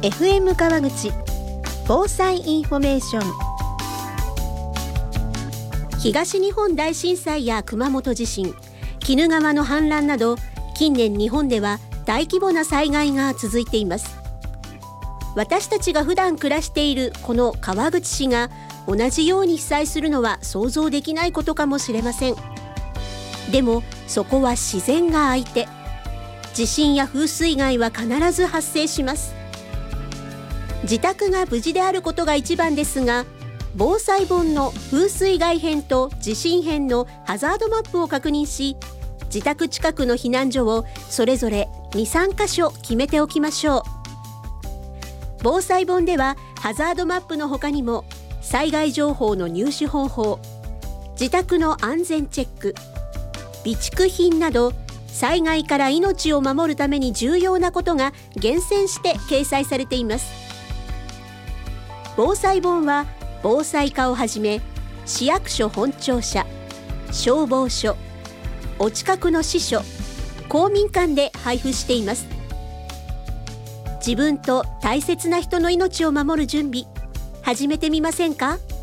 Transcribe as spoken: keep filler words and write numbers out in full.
エフエム 川口防災インフォメーション。東日本大震災や熊本地震、鬼怒川の氾濫など、近年日本では大規模な災害が続いています。私たちが普段暮らしているこの川口市が同じように被災するのは想像できないことかもしれません。でもそこは自然が相手。地震や風水害は必ず発生します。自宅が無事であることが一番ですが、防災本の風水害編と地震編のハザードマップを確認し、自宅近くの避難所をそれぞれに、さんかしょ決めておきましょう。防災本ではハザードマップの他にも災害情報の入手方法、自宅の安全チェック、備蓄品など災害から命を守るために重要なことが厳選して掲載されています。防災本は防災課をはじめ市役所本庁舎、消防署、お近くの支所、公民館で配布しています。自分と大切な人の命を守る準備、始めてみませんか？